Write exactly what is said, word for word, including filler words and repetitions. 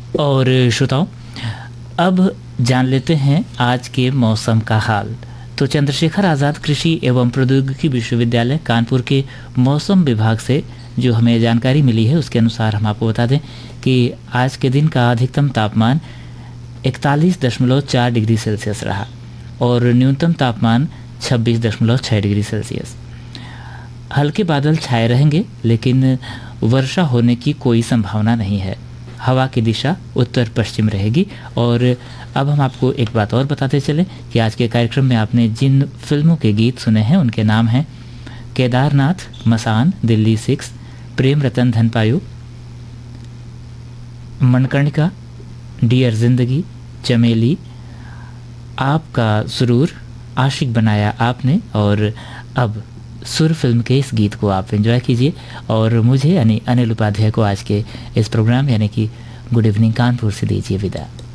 और श्रोताओं, अब जान लेते हैं आज के मौसम का हाल। तो चंद्रशेखर आज़ाद कृषि एवं प्रौद्योगिकी विश्वविद्यालय कानपुर के मौसम विभाग से जो हमें जानकारी मिली है उसके अनुसार हम आपको बता दें कि आज के दिन का अधिकतम तापमान इकतालीस दशमलव चार डिग्री सेल्सियस रहा और न्यूनतम तापमान छब्बीस दशमलव छः डिग्री सेल्सियस। हल्के बादल छाए रहेंगे लेकिन वर्षा होने की कोई संभावना नहीं है। हवा की दिशा उत्तर पश्चिम रहेगी। और अब हम आपको एक बात और बताते चलें कि आज के कार्यक्रम में आपने जिन फिल्मों के गीत सुने हैं उनके नाम हैं केदारनाथ, मसान, दिल्ली सिक्स, प्रेम रतन धन पायो, मणिकर्णिका, डियर जिंदगी, चमेली, आपका सुरूर, आशिक बनाया आपने। और अब सुर फिल्म के इस गीत को आप एंजॉय कीजिए और मुझे यानी अनिल उपाध्याय को आज के इस प्रोग्राम यानी कि गुड इवनिंग कानपुर से दीजिए विदा।